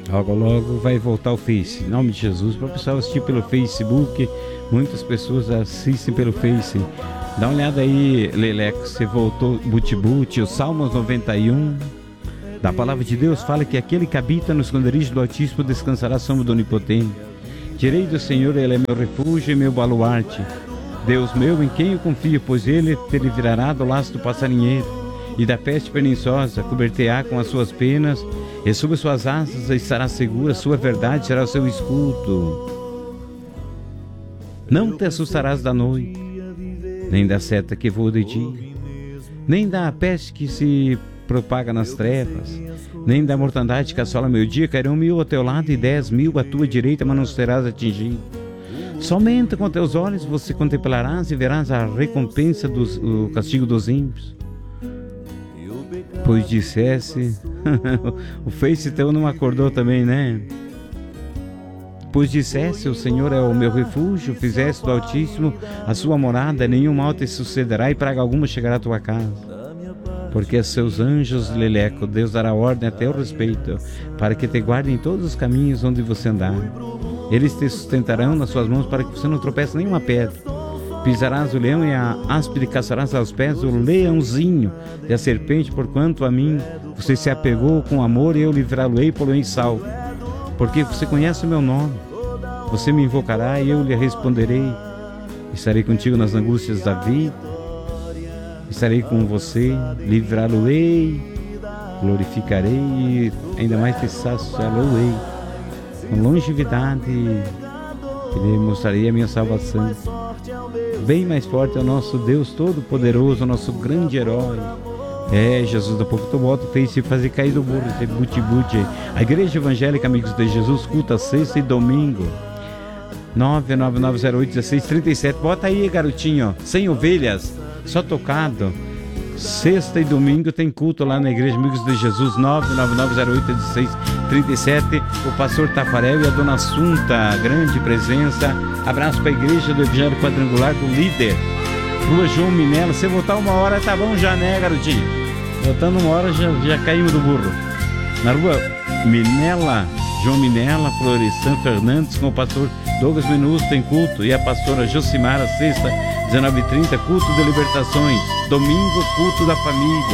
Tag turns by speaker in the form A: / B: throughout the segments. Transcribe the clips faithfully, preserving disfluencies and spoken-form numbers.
A: Logo, logo vai voltar o Face. Em nome de Jesus, para o pessoal assistir pelo Facebook. Muitas pessoas assistem pelo Face. Dá uma olhada aí, Leleco, você voltou, Buti-Buti, o Salmos noventa e um. Da palavra de Deus fala que aquele que habita no esconderijo do Altíssimo descansará à sombra do Onipotente. Direi do Senhor, Ele é meu refúgio e meu baluarte. Deus meu, em quem eu confio, pois Ele te livrará do laço do passarinheiro e da peste perniciosa, cobertear com as suas penas, e sob suas asas estará segura, sua verdade será o seu escudo. Não te assustarás da noite, nem da seta que voa de dia, nem da peste que se propaga nas trevas, nem da mortandade que assola meio-dia. Cairão mil ao teu lado e dez mil à tua direita, mas não serás atingido. Somente com teus olhos você contemplarás e verás a recompensa do castigo dos ímpios. Pois dissesse, o Face teu não acordou também, né? Pois dissesse, o Senhor é o meu refúgio, fizesse do Altíssimo a sua morada, nenhum mal te sucederá e praga alguma chegará à tua casa. Porque a seus anjos, Leleco, Deus dará ordem a teu respeito, para que te guardem em todos os caminhos onde você andar. Eles te sustentarão nas suas mãos, para que você não tropece nenhuma pedra. Pisarás o leão e a áspide caçarás aos pés o leãozinho e a serpente, porquanto a mim você se apegou com amor, e eu livrá-lo-ei por em salvo. Porque você conhece o meu nome, você me invocará e eu lhe responderei. Estarei contigo nas angústias da vida, estarei com você, livrá-lo-ei, glorificarei e ainda mais te saciá-lo-ei. Com longevidade, lhe mostrarei a minha salvação. Bem mais forte é o nosso Deus Todo-Poderoso, o nosso grande herói. É, Jesus, da pouco tu bota o Face e fazer cair do burro, esse buti-buti. A Igreja Evangélica Amigos de Jesus, culta sexta e domingo. nove nove nove zero oito um seis três sete. Bota aí, garotinho, sem ovelhas, só tocado. Sexta e domingo tem culto lá na Igreja Amigos de Jesus, nove nove nove zero oito um seis três sete. O pastor Tafarel e a dona Assunta, grande presença. Abraço para a Igreja do Evangelho Quadrangular do Líder, Rua João Minella. Se voltar uma hora tá bom já, né, garotinho? Voltando uma hora já, já caímos do burro. Na Rua Minella, João Minella, Florestan Fernandes, com o pastor Douglas Menudo tem culto, e a pastora Josimara, sexta, dezenove e trinta, culto de libertações. Domingo, culto da família.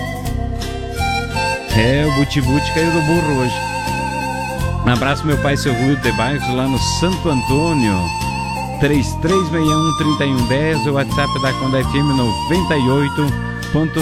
A: É, o Buti-Buti caiu do burro hoje. Um abraço, meu pai, seu Rui de Bairros, lá no Santo Antônio. três três seis um, três um um zero, o WhatsApp da Conda F M noventa e oito ponto